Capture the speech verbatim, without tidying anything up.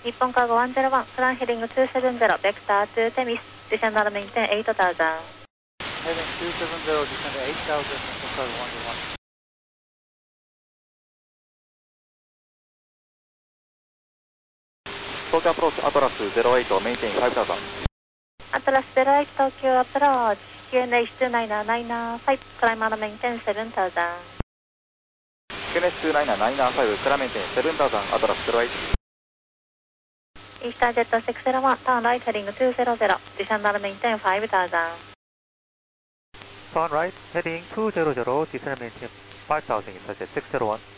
日本カーゴいちまるいち、クランヘディングにーセブンゼロ、ベクタートゥテミス、ディセンダーメインテンはちまる。 Heading two seven zero, descend eight thousand, Nippon Cargo one zero one. Tokyo Approach Atlas ゼロエイト maintain five thousand. アトラスゼロエイト東京アプローチ キューエヌエイチツーナイナーナイナーファイブ クライマーメインテンセブンタウザンキューエヌエイチツーナイナーナイナーファイブ クライマーメインテンセブンタウザン Atlas ゼロエイト。 イースタージェットシックスゼロワン、ターンライトヘディングにーゼロゼロ、ディセンダーメインテンファイブタウザン Turn right, heading two zero zero, descend maintain five thousand, is six zero one.